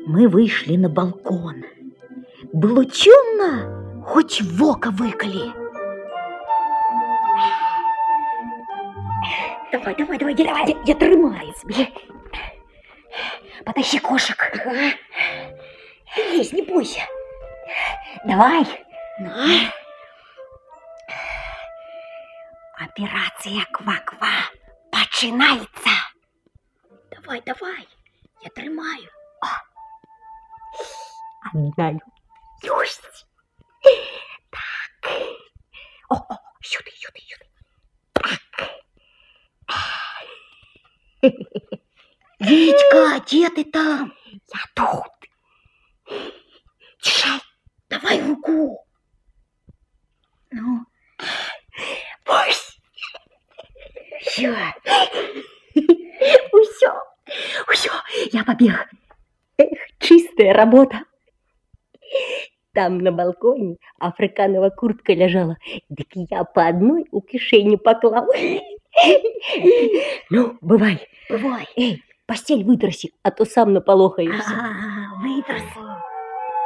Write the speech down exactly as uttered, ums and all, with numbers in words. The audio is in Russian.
Мы вышли на балкон. Было темно, хоть в око выколи. Давай, давай, давай, я, я, я тримаю. Потащи кошек. Ага. Ты лезь, не бойся. Давай. На. Операция Ква-Ква починается. Давай, давай, я тримаю. Отдаю. Есть. Так. О, о, сюда, сюда, сюда. Так. Витька, где ты там? Я тут. Тише. Давай руку. Ну. Пусть. Все. Все. Все. Я побег. Эх, чистая работа. Там на балконе африканова куртка лежала. Так я по одной у кишени поклал. Ну, бывай. Бывай. Эй, постель вытроси, а то сам наполохаешься. А, вытросу.